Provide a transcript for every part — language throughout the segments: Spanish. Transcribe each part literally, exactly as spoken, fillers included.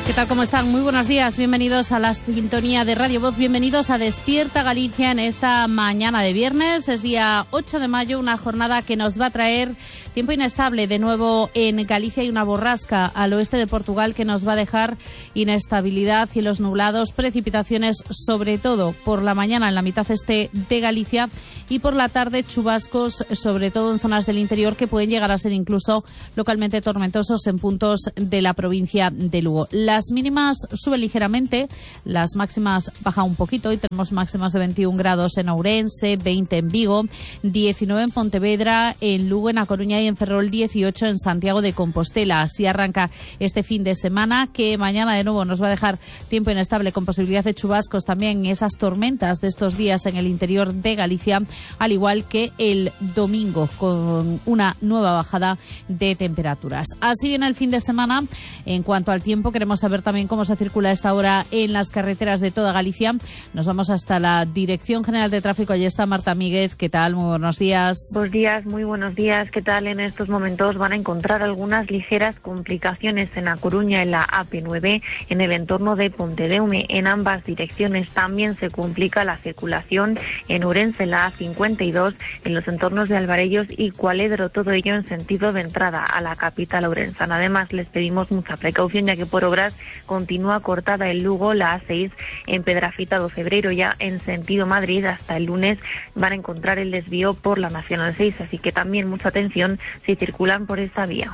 ¿Qué tal? ¿Cómo están? Muy buenos días. Bienvenidos a la sintonía de Radio Voz. Bienvenidos a Despierta Galicia en esta mañana de viernes. Es día ocho de mayo, una jornada que nos va a traer tiempo inestable de nuevo en Galicia y una borrasca al oeste de Portugal que nos va a dejar inestabilidad, cielos nublados, precipitaciones sobre todo por la mañana en la mitad este de Galicia y por la tarde chubascos sobre todo en zonas del interior que pueden llegar a ser incluso localmente tormentosos en puntos de la provincia de Lugo. Las mínimas suben ligeramente, las máximas bajan un poquito y tenemos máximas de veintiún grados en Ourense, veinte en Vigo, diecinueve en Pontevedra, en Lugo, en A Coruña y en Ferrol, dieciocho en Santiago de Compostela. Así arranca este fin de semana que mañana de nuevo nos va a dejar tiempo inestable con posibilidad de chubascos también esas tormentas de estos días en el interior de Galicia, al igual que el domingo con una nueva bajada de temperaturas. Así viene el fin de semana. En cuanto al tiempo, queremos saber también cómo se circula a esta hora en las carreteras de toda Galicia. Nos vamos hasta la Dirección General de Tráfico. Allí está Marta Míguez. ¿Qué tal? Muy buenos días. Buenos días, muy buenos días. ¿Qué tal? En estos momentos van a encontrar algunas ligeras complicaciones en A Coruña, en la A P nueve, en el entorno de Pontedeume. En ambas direcciones también se complica la circulación en Ourense, en la A cincuenta y dos, en los entornos de Alvarellos y Cualedro. Todo ello en sentido de entrada a la capital ourensana. Además, les pedimos mucha precaución ya que por obras continúa cortada el Lugo, la A seis en Pedrafita do Cebreiro, ya en sentido Madrid. Hasta el lunes van a encontrar el desvío por la Nacional seis, así que también mucha atención si circulan por esta vía.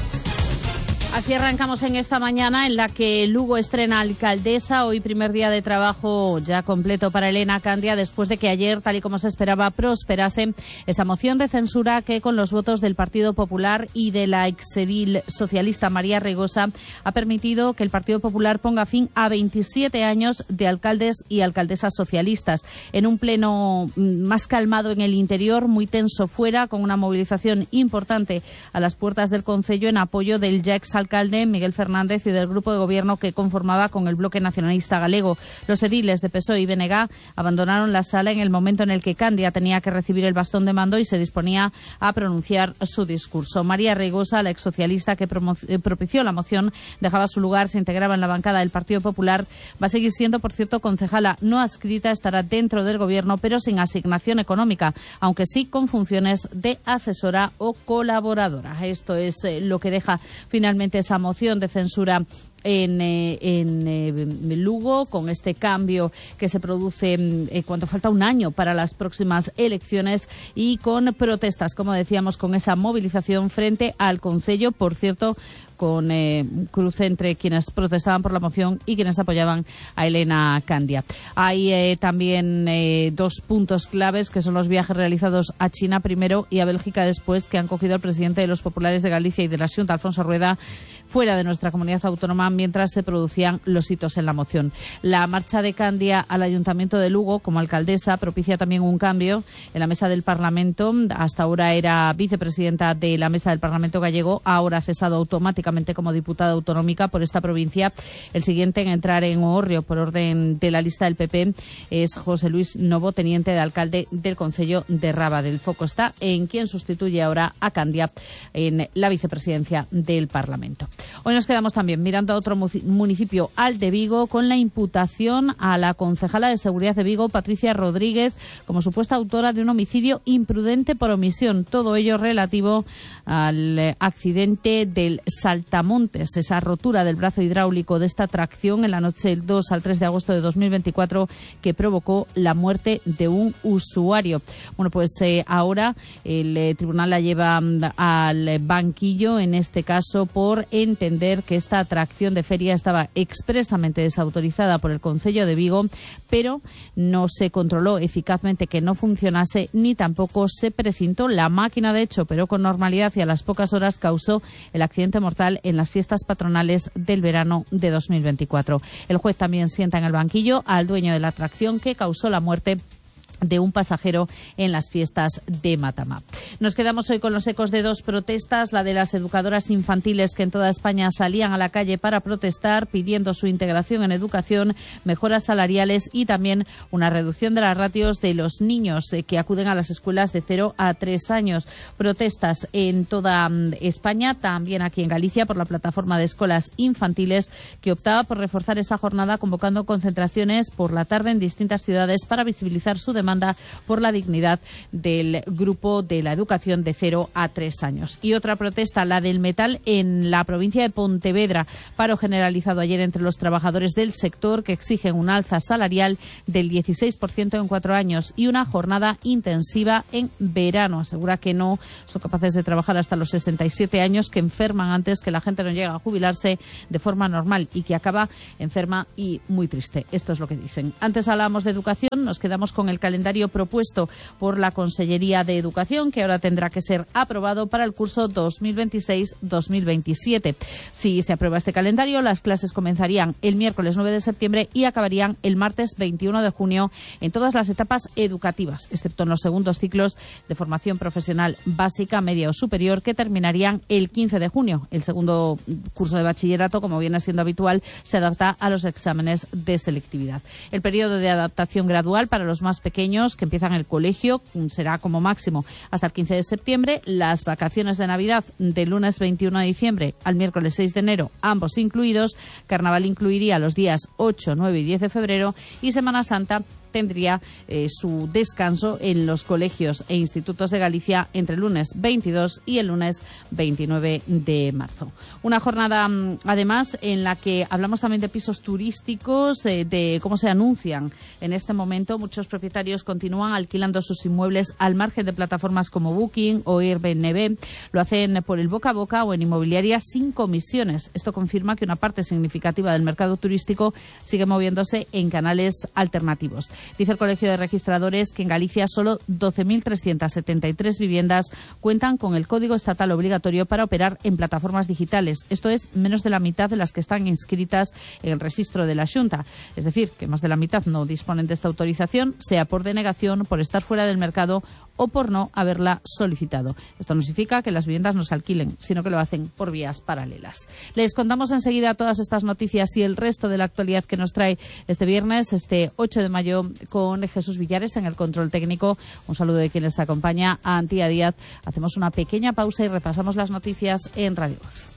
Así arrancamos en esta mañana en la que Lugo estrena alcaldesa. Hoy primer día de trabajo ya completo para Elena Candia después de que ayer, tal y como se esperaba, prosperase esa moción de censura que con los votos del Partido Popular y de la exedil socialista María Regosa ha permitido que el Partido Popular ponga fin a veintisiete años de alcaldes y alcaldesas socialistas. En un pleno más calmado en el interior, muy tenso fuera, con una movilización importante a las puertas del concello en apoyo del ya ex alcalde Miguel Fernández y del grupo de gobierno que conformaba con el bloque nacionalista galego. Los ediles de P S O E y B N G abandonaron la sala en el momento en el que Candia tenía que recibir el bastón de mando y se disponía a pronunciar su discurso. María Regosa, la exsocialista que propició la moción, dejaba su lugar, se integraba en la bancada del Partido Popular. Va a seguir siendo, por cierto, concejala no adscrita, estará dentro del gobierno, pero sin asignación económica, aunque sí con funciones de asesora o colaboradora. Esto es eh, lo que deja finalmente esa moción de censura en, eh, en eh, Lugo, con este cambio que se produce eh, cuando falta un año para las próximas elecciones y con protestas, como decíamos, con esa movilización frente al concello, por cierto, con eh, cruce entre quienes protestaban por la moción y quienes apoyaban a Elena Candia. Hay eh, también eh, dos puntos claves, que son los viajes realizados a China primero y a Bélgica después, que han cogido al presidente de los populares de Galicia y de la Xunta, Alfonso Rueda, fuera de nuestra comunidad autónoma mientras se producían los hitos en la moción. La marcha de Candia al Ayuntamiento de Lugo como alcaldesa propicia también un cambio en la mesa del Parlamento. Hasta ahora era vicepresidenta de la mesa del Parlamento gallego, ahora ha cesado automáticamente como diputada autonómica por esta provincia. El siguiente en entrar en Oorrio por orden de la lista del P P es José Luis Novo, teniente de alcalde del concello de Rábade. El foco está en quien sustituye ahora a Candia en la vicepresidencia del Parlamento. Hoy nos quedamos también mirando a otro municipio, al de Vigo, con la imputación a la concejala de Seguridad de Vigo, Patricia Rodríguez, como supuesta autora de un homicidio imprudente por omisión. Todo ello relativo al accidente del Saltamontes, esa rotura del brazo hidráulico de esta tracción en la noche del dos al tres de agosto de dos mil veinticuatro que provocó la muerte de un usuario. Bueno, pues eh, ahora el eh, tribunal la lleva um, al banquillo, en este caso por entender que esta atracción de feria estaba expresamente desautorizada por el Concello de Vigo, pero no se controló eficazmente que no funcionase ni tampoco se precintó la máquina, de hecho, pero con normalidad, y a las pocas horas causó el accidente mortal en las fiestas patronales del verano de dos mil veinticuatro. El juez también sienta en el banquillo al dueño de la atracción que causó la muerte de un pasajero en las fiestas de Matamá. Nos quedamos hoy con los ecos de dos protestas, la de las educadoras infantiles que en toda España salían a la calle para protestar pidiendo su integración en educación, mejoras salariales y también una reducción de las ratios de los niños que acuden a las escuelas de cero a tres años. Protestas en toda España, también aquí en Galicia, por la plataforma de escuelas infantiles que optaba por reforzar esta jornada convocando concentraciones por la tarde en distintas ciudades para visibilizar su demanda por la dignidad del grupo de la educación de cero a tres años. Y otra protesta, la del metal en la provincia de Pontevedra. Paro generalizado ayer entre los trabajadores del sector que exigen un alza salarial del dieciséis por ciento en cuatro años y una jornada intensiva en verano. Asegura que no son capaces de trabajar hasta los sesenta y siete años, que enferman antes, que la gente no llega a jubilarse de forma normal y que acaba enferma y muy triste. Esto es lo que dicen. Antes hablábamos de educación, nos quedamos con el calendario propuesto por la Consellería de Educación, que ahora tendrá que ser aprobado para el curso dos mil veintiséis dos mil veintisiete. Si se aprueba este calendario, las clases comenzarían el miércoles nueve de septiembre y acabarían el martes veintiuno de junio en todas las etapas educativas, excepto en los segundos ciclos de formación profesional básica, media o superior, que terminarían el quince de junio. El segundo curso de bachillerato, como viene siendo habitual, se adapta a los exámenes de selectividad. El periodo de adaptación gradual para los más pequeños que empiezan el colegio será como máximo hasta el quince de septiembre. Las vacaciones de Navidad del lunes veintiuno de diciembre al miércoles seis de enero, ambos incluidos. Carnaval incluiría los días ocho, nueve y diez de febrero y Semana Santa tendría eh, su descanso en los colegios e institutos de Galicia entre el lunes veintidós y el lunes veintinueve de marzo. Una jornada, además, en la que hablamos también de pisos turísticos, eh, de cómo se anuncian en este momento. Muchos propietarios continúan alquilando sus inmuebles al margen de plataformas como Booking o Airbnb. Lo hacen por el boca a boca o en inmobiliarias sin comisiones. Esto confirma que una parte significativa del mercado turístico sigue moviéndose en canales alternativos. Dice el Colegio de Registradores que en Galicia solo doce mil trescientas setenta y tres viviendas cuentan con el código estatal obligatorio para operar en plataformas digitales. Esto es menos de la mitad de las que están inscritas en el registro de la Xunta. Es decir, que más de la mitad no disponen de esta autorización, sea por denegación, por estar fuera del mercado o por no haberla solicitado. Esto no significa que las viviendas no se alquilen, sino que lo hacen por vías paralelas. Les contamos enseguida todas estas noticias y el resto de la actualidad que nos trae este viernes, este ocho de mayo, con Jesús Villares en el control técnico. Un saludo de quien les acompaña, a Antía Díaz. Hacemos una pequeña pausa y repasamos las noticias en Radio Voz.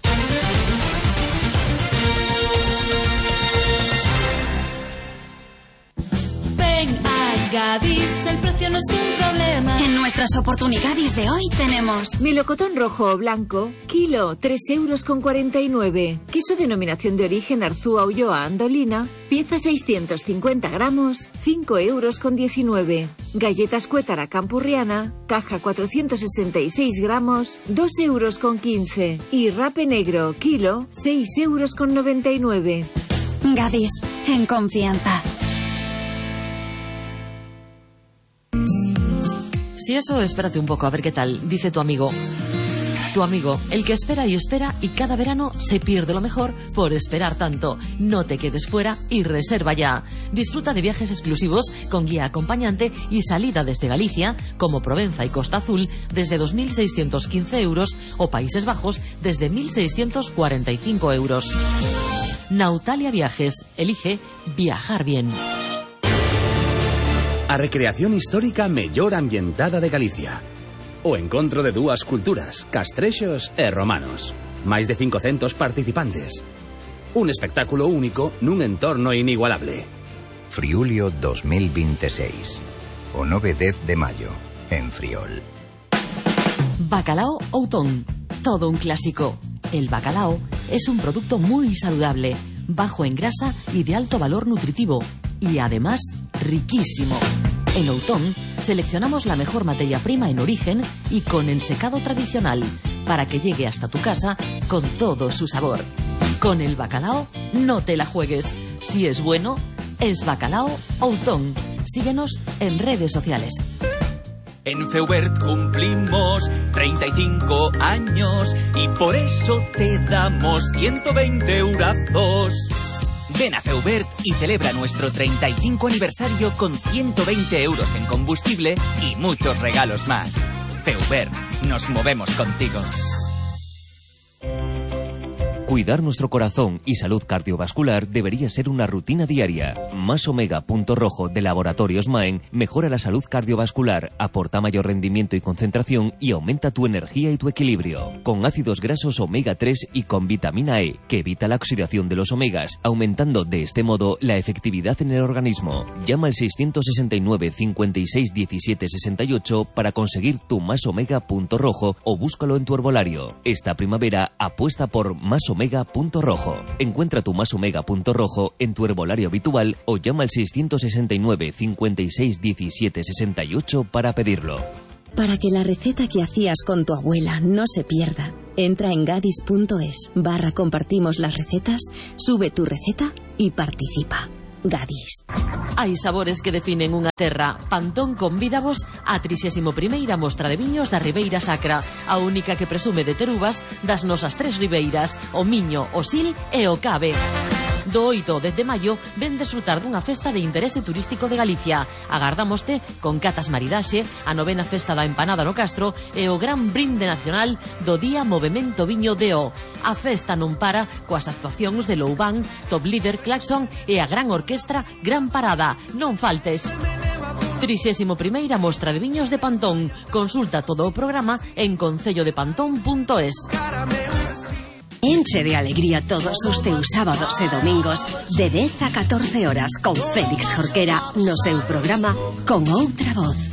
Gadis, el precio no es un problema. En nuestras oportunidades de hoy tenemos melocotón rojo o blanco, kilo, tres euros con cuarenta y nueve. Queso denominación de origen Arzúa Ulloa Andolina, pieza seiscientos cincuenta gramos, cinco euros con diecinueve. Galletas Cuétara Campurriana, caja cuatrocientos sesenta y seis gramos, dos euros con quince. Y rape negro, kilo, seis euros con noventa y nueve. Gadis, en confianza. Si eso, espérate un poco, a ver qué tal, dice tu amigo. Tu amigo, el que espera y espera y cada verano se pierde lo mejor por esperar tanto. No te quedes fuera y reserva ya. Disfruta de viajes exclusivos con guía acompañante y salida desde Galicia, como Provenza y Costa Azul, desde dos mil seiscientos quince euros o Países Bajos desde mil seiscientos cuarenta y cinco euros. Nautalia Viajes, elige viajar bien. A recreación histórica mellor ambientada de Galicia. O encontro de dúas culturas, castrexos e romanos. Máis de cincocentos participantes. Un espectáculo único nun entorno inigualable. Friulio dos mil veintiséis. O nove e dez de mayo, en Friol. Bacalao Outón. Todo un clásico. El bacalao es un producto muy saludable, bajo en grasa y de alto valor nutritivo. Y además, riquísimo. En Outón seleccionamos la mejor materia prima en origen y con ensecado tradicional para que llegue hasta tu casa con todo su sabor. Con el bacalao no te la juegues. Si es bueno, es Bacalao Outón. Síguenos en redes sociales. En Feubert cumplimos treinta y cinco años y por eso te damos ciento veinte eurazos. Ven a Feubert y celebra nuestro treinta y cinco aniversario con ciento veinte euros en combustible y muchos regalos más. Feubert, nos movemos contigo. Cuidar nuestro corazón y salud cardiovascular debería ser una rutina diaria. Más Omega Punto Rojo de Laboratorios Maen mejora la salud cardiovascular, aporta mayor rendimiento y concentración y aumenta tu energía y tu equilibrio. Con ácidos grasos omega tres y con vitamina E, que evita la oxidación de los omegas, aumentando de este modo la efectividad en el organismo. Llama al seiscientos sesenta y nueve, cincuenta y seis, diecisiete, sesenta y ocho para conseguir tu Más Omega Punto Rojo o búscalo en tu herbolario. Esta primavera apuesta por Más Omega Punto Rojo. Encuentra tu Más Omega Punto Rojo en tu herbolario habitual o llama al seiscientos sesenta y nueve, cincuenta y seis, diecisiete, sesenta y ocho para pedirlo. Para que la receta que hacías con tu abuela no se pierda, entra en gadis punto es barra compartimos las recetas, sube tu receta y participa. Gadis. Hai sabores que definen unha terra. Pantón convídavos á trixésima primeira mostra de viños da Ribeira Sacra, a única que presume de ter uvas das nosas tres ribeiras, o Miño, o Sil e o Cave. Do oito ao dez de maio ven desfrutar dunha festa de interese turístico de Galicia. Agardámoste con catas maridaxe, a novena festa da empanada no Castro e o gran brinde nacional do Día Movemento Viño de O. A festa non para coas actuacións de Loubán, Top Líder, Claxon e a gran orquestra Gran Parada. Non faltes. trixésima primeira mostra de viños de Pantón. Consulta todo o programa en concello de pantón punto es. Enche de alegría todos os teus sábados e domingos de dez a catorce horas con Félix Jorquera no seu programa Con Outra Voz.